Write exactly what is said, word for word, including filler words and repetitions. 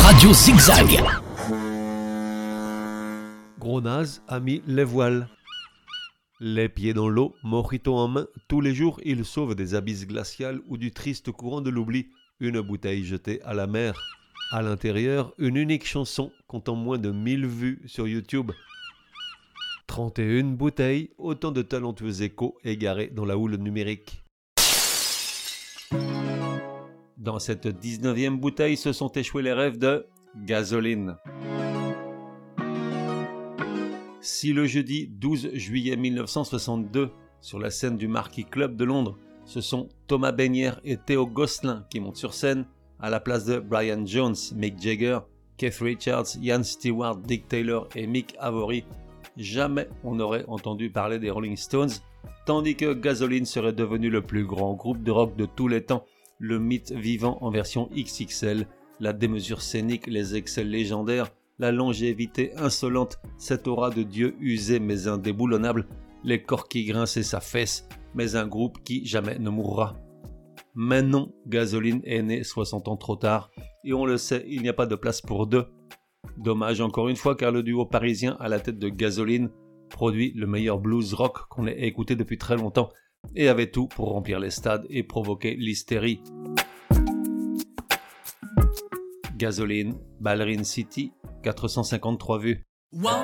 Radio Zigzag. Gros naze a mis les voiles. Les pieds dans l'eau, mojito en main, tous les jours il sauve des abysses glaciales ou du triste courant de l'oubli, une bouteille jetée à la mer. À l'intérieur, une unique chanson comptant moins de mille vues sur YouTube. trente et une bouteilles, autant de talentueux échos égarés dans la houle numérique. Dans cette dix-neuvième bouteille se sont échoués les rêves de Gasoline. Si le jeudi douze juillet mille neuf cent soixante-deux, sur la scène du Marquis Club de Londres, ce sont Thomas Bennière et Theo Gosselin qui montent sur scène, à la place de Brian Jones, Mick Jagger, Keith Richards, Ian Stewart, Dick Taylor et Mick Avory, jamais on n'aurait entendu parler des Rolling Stones, tandis que Gasoline serait devenu le plus grand groupe de rock de tous les temps, le mythe vivant en version X X L, la démesure scénique, les excès légendaires, la longévité insolente, cette aura de dieu usé mais indéboulonnable, les corps qui grincent et sa fesse, mais un groupe qui jamais ne mourra. Mais non, Gasoline est né soixante ans trop tard, et on le sait, il n'y a pas de place pour deux. Dommage encore une fois car le duo parisien à la tête de Gasoline produit le meilleur blues rock qu'on ait écouté depuis très longtemps, et avait tout pour remplir les stades et provoquer l'hystérie. Gasoline, Ballerine City, quatre cent cinquante-trois vues.